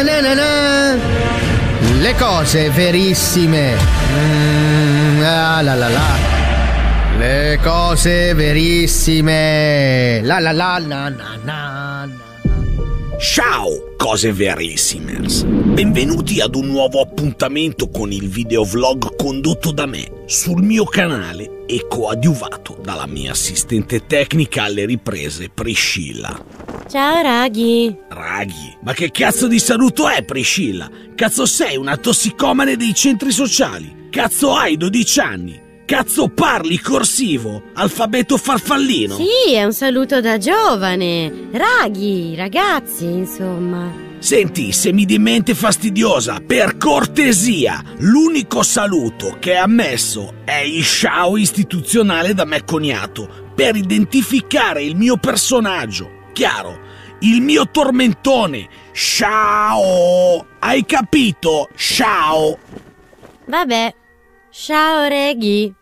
Le cose verissime. Le cose verissime. Ciao, cose verissimers. Benvenuti ad un nuovo appuntamento con il videovlog condotto da me sul mio canale e coadiuvato dalla mia assistente tecnica alle riprese, Priscilla. Ciao Raghi. Raghi? Ma che cazzo di saluto è, Priscilla? Cazzo sei una tossicomane dei centri sociali? Cazzo hai 12 anni? Cazzo parli corsivo? Alfabeto farfallino? Sì, è un saluto da giovane. Raghi, ragazzi, insomma. Senti, semidemente fastidiosa, per cortesia, l'unico saluto che è ammesso è il ciao istituzionale da me coniato per identificare il mio personaggio. Chiaro, il mio tormentone. Ciao! Hai capito? Ciao! Vabbè, ciao Raghi.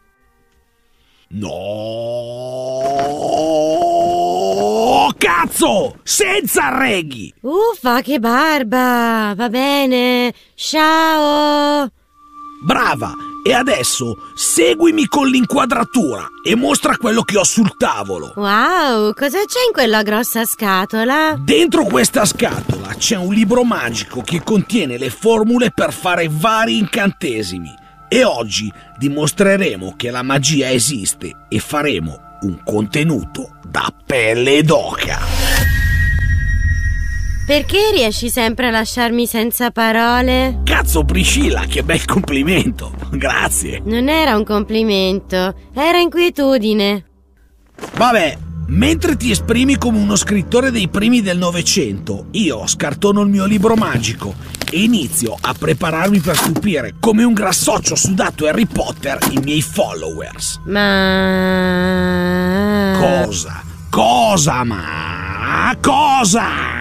No, cazzo! Senza Reghi! Uffa, che barba! Va bene, ciao! Brava! E adesso seguimi con l'inquadratura e mostra quello che ho sul tavolo. Wow, cosa c'è in quella grossa scatola? Dentro questa scatola c'è un libro magico che contiene le formule per fare vari incantesimi. E oggi dimostreremo che la magia esiste e faremo un contenuto da pelle d'oca. Perché riesci sempre a lasciarmi senza parole? Cazzo Priscilla, che bel complimento. Grazie. Non era un complimento, era inquietudine. Vabbè, mentre ti esprimi come uno scrittore dei primi del Novecento, io scartono il mio libro magico e inizio a prepararmi per stupire come un grassoccio sudato Harry Potter i miei followers. Ma... Cosa? Cosa, ma? Cosa?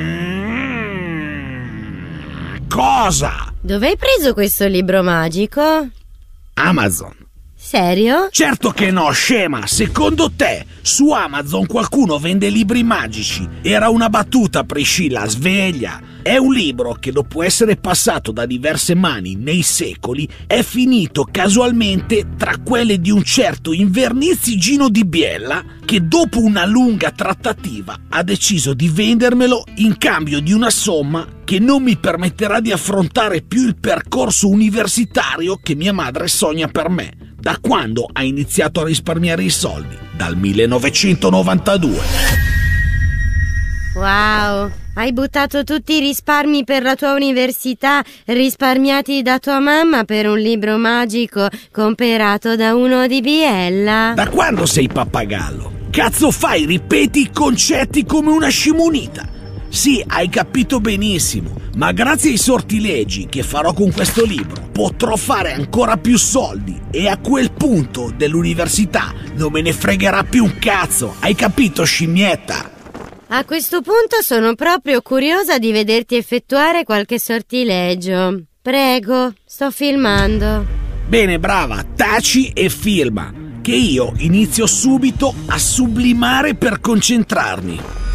Cosa? Dove hai preso questo libro magico? Amazon. Serio? Certo che no, scema! Secondo te, su Amazon qualcuno vende libri magici? Era una battuta, Priscilla, sveglia! È un libro che dopo essere passato da diverse mani nei secoli è finito casualmente tra quelle di un certo Invernizzi Gino di Biella che dopo una lunga trattativa ha deciso di vendermelo in cambio di una somma che non mi permetterà di affrontare più il percorso universitario che mia madre sogna per me. Da quando ha iniziato a risparmiare i soldi? Dal 1992. Wow, hai buttato tutti i risparmi per la tua università risparmiati da tua mamma per un libro magico comperato da uno di Biella? Da quando sei pappagallo? Cazzo fai? Ripeti i concetti come una scimunita. Sì, hai capito benissimo, ma grazie ai sortilegi che farò con questo libro potrò fare ancora più soldi e a quel punto dell'università non me ne fregherà più un cazzo. Hai capito, scimmietta? A questo punto sono proprio curiosa di vederti effettuare qualche sortilegio. Prego, sto filmando. Bene, brava, taci e filma, che io inizio subito a sublimare per concentrarmi.